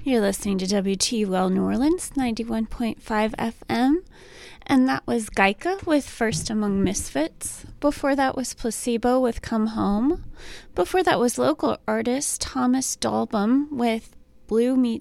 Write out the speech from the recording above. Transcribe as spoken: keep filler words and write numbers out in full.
You're listening to W T U L New Orleans, ninety-one point five F M, and that was Geika with First Among Misfits. Before that was Placebo with Come Home. Before that was local artist Thomas Dalbum with Blue Meets